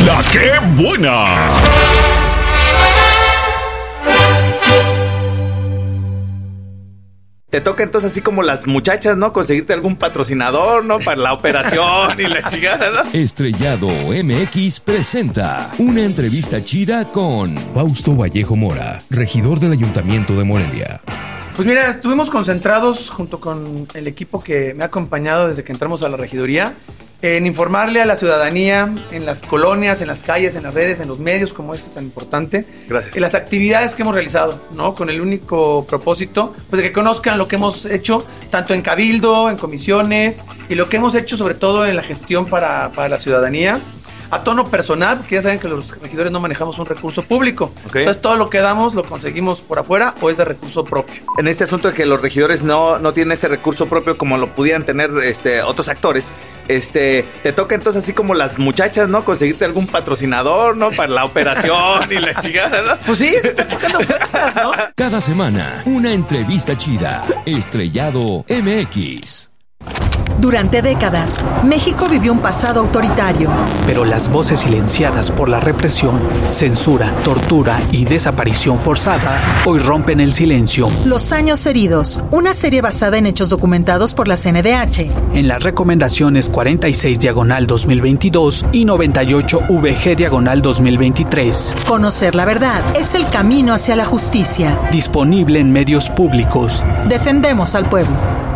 ¡La qué buena! Te toca entonces así como las muchachas, ¿no? Conseguirte algún patrocinador, ¿no? Para la operación y la chingada, ¿no? Estrellado MX presenta una entrevista chida con Fausto Vallejo Mora, regidor del Ayuntamiento de Morelia. Pues mira, estuvimos concentrados junto con el equipo que me ha acompañado desde que entramos a la regiduría en informarle a la ciudadanía en las colonias, en las calles, en las redes, en los medios como este tan importante. Gracias. En las actividades que hemos realizado, ¿no? Con el único propósito pues, de que conozcan lo que hemos hecho, tanto en cabildo, en comisiones, y lo que hemos hecho sobre todo en la gestión para la ciudadanía. A tono personal, porque ya saben que los regidores no manejamos un recurso público. Okay. Entonces todo lo que damos lo conseguimos por afuera o es de recurso propio. En este asunto de que los regidores no tienen ese recurso propio como lo pudieran tener otros actores, te toca entonces así como las muchachas, ¿no? Conseguirte algún patrocinador, ¿no? Para la operación y la chingada, ¿no? Pues sí, se está tocando puertas, ¿no? Cada semana, una entrevista chida. Estrellado MX. Durante décadas, México vivió un pasado autoritario. Pero las voces silenciadas por la represión, censura, tortura y desaparición forzada hoy rompen el silencio. Los años heridos, una serie basada en hechos documentados por la CNDH. En las recomendaciones 46/2022 y 98/VG/2023. Conocer la verdad es el camino hacia la justicia. Disponible en medios públicos. Defendemos al pueblo.